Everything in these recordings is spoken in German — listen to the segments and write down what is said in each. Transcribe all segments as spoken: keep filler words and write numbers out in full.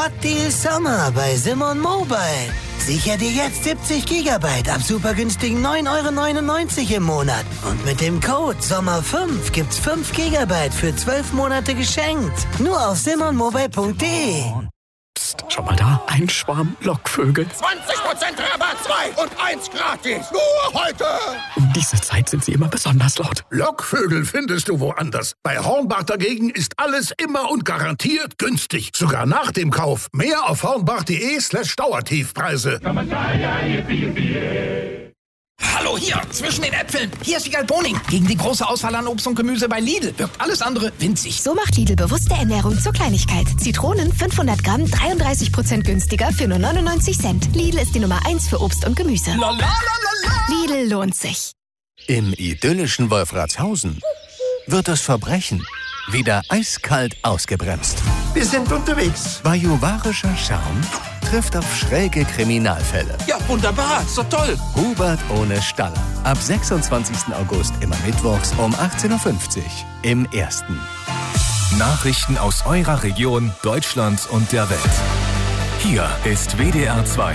Hot Deal Sommer bei Simon Mobile. Sicher dir jetzt siebzig Gigabyte ab super günstigen neun Euro neunundneunzig im Monat. Und mit dem Code Sommer fünf gibt's fünf Gigabyte für zwölf Monate geschenkt. Nur auf simon mobile punkt de. Psst, schau mal da, ein Schwarm Lockvögel. zwanzig Prozent Rabatt, zwei und eins gratis. Nur heute. Um diese Zeit sind sie immer besonders laut. Lockvögel findest du woanders. Bei Hornbach dagegen ist alles immer und garantiert günstig. Sogar nach dem Kauf. Mehr auf hornbach.de slash Dauertiefpreise. Hallo, hier, zwischen den Äpfeln. Hier ist Wiegald Boning. Gegen die große Auswahl an Obst und Gemüse bei Lidl wirkt alles andere winzig. So macht Lidl bewusste Ernährung zur Kleinigkeit. Zitronen fünfhundert Gramm, dreiunddreißig Prozent günstiger für nur neunundneunzig Cent. Lidl ist die Nummer eins für Obst und Gemüse. La, la, la, la, la. Lidl lohnt sich. Im idyllischen Wolfratshausen wird das Verbrechen wieder eiskalt ausgebremst. Wir sind unterwegs. Bajuwarischer Charme trifft auf schräge Kriminalfälle. Ja, wunderbar, so toll. Hubert ohne Staller. Ab sechsundzwanzigsten August immer mittwochs um achtzehn Uhr fünfzig im Ersten. Nachrichten aus eurer Region, Deutschland und der Welt. Hier ist W D R zwei.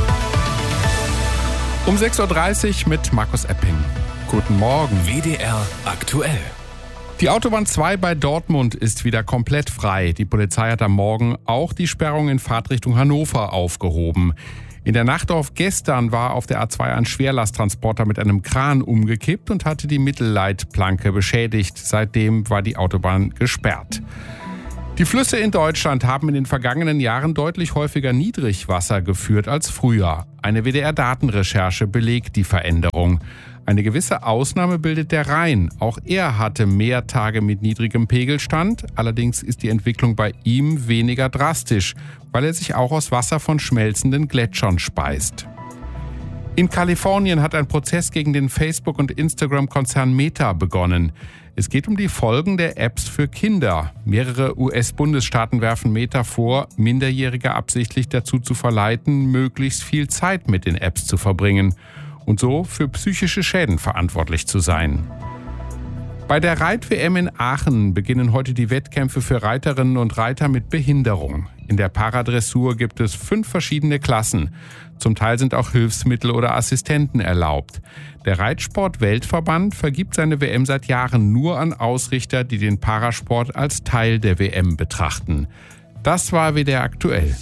Um sechs Uhr dreißig mit Markus Epping. Guten Morgen. W D R aktuell. Die Autobahn zwei bei Dortmund ist wieder komplett frei. Die Polizei hat am Morgen auch die Sperrung in Fahrtrichtung Hannover aufgehoben. In der Nacht auf gestern war auf der A zwei ein Schwerlasttransporter mit einem Kran umgekippt und hatte die Mittelleitplanke beschädigt. Seitdem war die Autobahn gesperrt. Die Flüsse in Deutschland haben in den vergangenen Jahren deutlich häufiger Niedrigwasser geführt als früher. Eine W D R-Datenrecherche belegt die Veränderung. Eine gewisse Ausnahme bildet der Rhein. Auch er hatte mehr Tage mit niedrigem Pegelstand. Allerdings ist die Entwicklung bei ihm weniger drastisch, weil er sich auch aus Wasser von schmelzenden Gletschern speist. In Kalifornien hat ein Prozess gegen den Facebook- und Instagram-Konzern Meta begonnen. Es geht um die Folgen der Apps für Kinder. Mehrere U S-Bundesstaaten werfen Meta vor, Minderjährige absichtlich dazu zu verleiten, möglichst viel Zeit mit den Apps zu verbringen und so für psychische Schäden verantwortlich zu sein. Bei der Reit-W M in Aachen beginnen heute die Wettkämpfe für Reiterinnen und Reiter mit Behinderung. In der Paradressur gibt es fünf verschiedene Klassen. Zum Teil sind auch Hilfsmittel oder Assistenten erlaubt. Der Reitsport-Weltverband vergibt seine W M seit Jahren nur an Ausrichter, die den Parasport als Teil der W M betrachten. Das war W D R aktuell.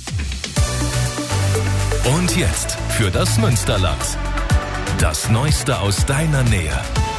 Und jetzt für das Münsterland. Das Neueste aus deiner Nähe.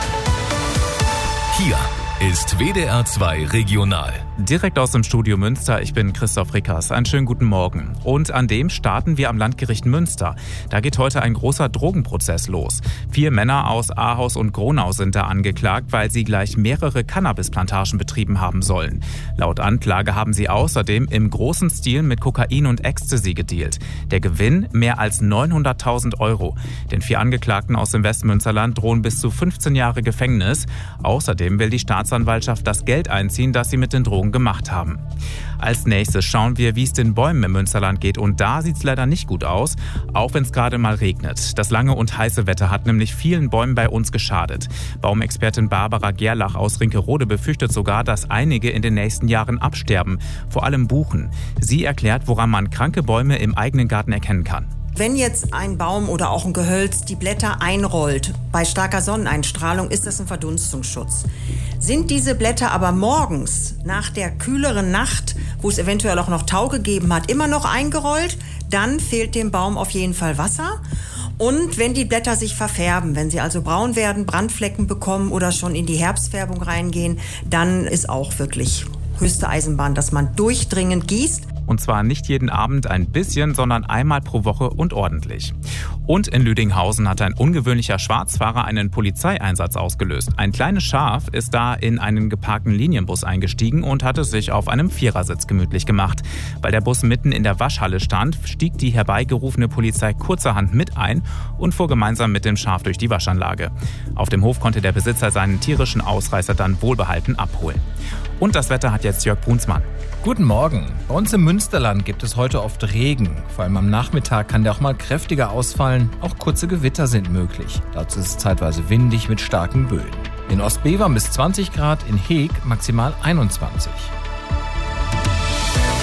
Hier ist W D R zwei Regional. Direkt aus dem Studio Münster, ich bin Christoph Rickers. Einen schönen guten Morgen. Und an dem starten wir am Landgericht Münster. Da geht heute ein großer Drogenprozess los. Vier Männer aus Ahaus und Gronau sind da angeklagt, weil sie gleich mehrere Cannabisplantagen betrieben haben sollen. Laut Anklage haben sie außerdem im großen Stil mit Kokain und Ecstasy gedealt. Der Gewinn mehr als neunhunderttausend Euro. Den vier Angeklagten aus dem Westmünsterland drohen bis zu fünfzehn Jahre Gefängnis. Außerdem will die Staatsanwaltschaft das Geld einziehen, das sie mit den Drogen gemacht haben. Als nächstes schauen wir, wie es den Bäumen im Münsterland geht. Und da sieht es leider nicht gut aus, auch wenn es gerade mal regnet. Das lange und heiße Wetter hat nämlich vielen Bäumen bei uns geschadet. Baumexpertin Barbara Gerlach aus Rinkerode befürchtet sogar, dass einige in den nächsten Jahren absterben. Vor allem Buchen. Sie erklärt, woran man kranke Bäume im eigenen Garten erkennen kann. Wenn jetzt ein Baum oder auch ein Gehölz die Blätter einrollt, bei starker Sonneneinstrahlung ist das ein Verdunstungsschutz. Sind diese Blätter aber morgens nach der kühleren Nacht, wo es eventuell auch noch Tau gegeben hat, immer noch eingerollt, dann fehlt dem Baum auf jeden Fall Wasser. Und wenn die Blätter sich verfärben, wenn sie also braun werden, Brandflecken bekommen oder schon in die Herbstfärbung reingehen, dann ist auch wirklich höchste Eisenbahn, dass man durchdringend gießt. Und zwar nicht jeden Abend ein bisschen, sondern einmal pro Woche und ordentlich. Und in Lüdinghausen hat ein ungewöhnlicher Schwarzfahrer einen Polizeieinsatz ausgelöst. Ein kleines Schaf ist da in einen geparkten Linienbus eingestiegen und hat es sich auf einem Vierersitz gemütlich gemacht. Weil der Bus mitten in der Waschhalle stand, stieg die herbeigerufene Polizei kurzerhand mit ein und fuhr gemeinsam mit dem Schaf durch die Waschanlage. Auf dem Hof konnte der Besitzer seinen tierischen Ausreißer dann wohlbehalten abholen. Und das Wetter hat jetzt Jörg Brunsmann. Guten Morgen. Bei uns im Münsterland gibt es heute oft Regen. Vor allem am Nachmittag kann der auch mal kräftiger ausfallen. Auch kurze Gewitter sind möglich. Dazu ist es zeitweise windig mit starken Böen. In Ostbevern bis zwanzig Grad, in Heeg maximal einundzwanzig.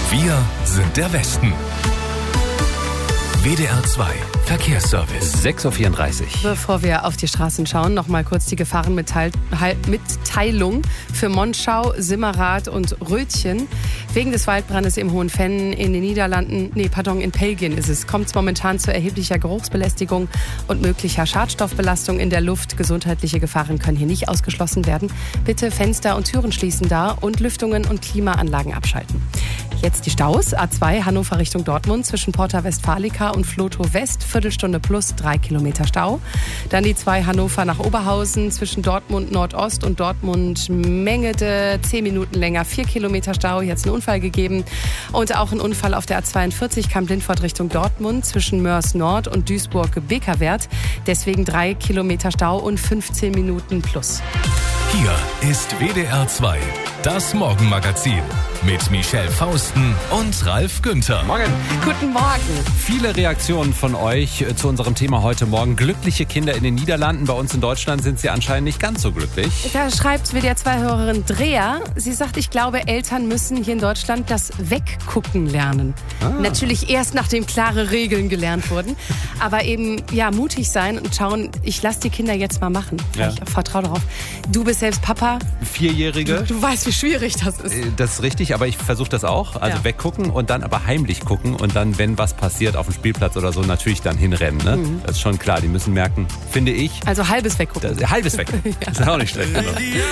Wir sind der Westen. W D R zwei Verkehrsservice. sechs Uhr vierunddreißig. Bevor wir auf die Straßen schauen, noch mal kurz die Gefahrenmitteilung für Monschau, Simmerath und Rötchen. Wegen des Waldbrandes im Hohenfenn in den Niederlanden, nee, pardon, in Belgien ist es, kommt es momentan zu erheblicher Geruchsbelästigung und möglicher Schadstoffbelastung in der Luft. Gesundheitliche Gefahren können hier nicht ausgeschlossen werden. Bitte Fenster und Türen schließen da und Lüftungen und Klimaanlagen abschalten. Jetzt die Staus. A zwei Hannover Richtung Dortmund zwischen Porta Westfalica und Flotow West. Viertelstunde plus drei Kilometer Stau. Dann die zwei Hannover nach Oberhausen zwischen Dortmund Nordost und Dortmund Mengede. Zehn Minuten länger, vier Kilometer Stau. Jetzt ein Unfall gegeben. Und auch ein Unfall auf der A zweiundvierzig Kamp-Lindfort Richtung Dortmund zwischen Mörs Nord und Duisburg-Bekerwert. Deswegen drei Kilometer Stau und fünfzehn Minuten plus. Hier ist W D R zwei, das Morgenmagazin mit Michelle Fausten und Ralf Günther. Morgen. Guten Morgen. Viele Reaktionen von euch zu unserem Thema heute Morgen. Glückliche Kinder in den Niederlanden. Bei uns in Deutschland sind sie anscheinend nicht ganz so glücklich. Da schreibt W D R zwei Hörerin Drea. Sie sagt, ich glaube, Eltern müssen hier in Deutschland das Weggucken lernen. Ah. Natürlich erst, nachdem klare Regeln gelernt wurden. Aber eben, ja, mutig sein und schauen, ich lasse die Kinder jetzt mal machen. Ja. Ich vertraue darauf. Du bist selbst Papa. Vierjährige. Du, du weißt, wie schwierig das ist. Das ist richtig, aber ich versuche das auch. Also ja. weggucken und dann aber heimlich gucken und dann, wenn was passiert auf dem Spielplatz oder so, natürlich dann hinrennen. Ne? Mhm. Das ist schon klar. Die müssen merken, finde ich. Also halbes Weggucken. Das, halbes Weggucken. Ja. Das ist auch nicht schlecht.